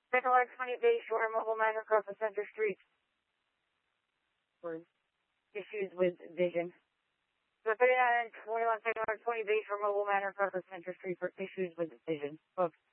Second large 20 Bay Shore Mobile Manor across the Center Street. For issues with vision. So 39 and 21 Second large 20 Bay Shore Mobile Manor across the Center Street for issues with vision. Booked.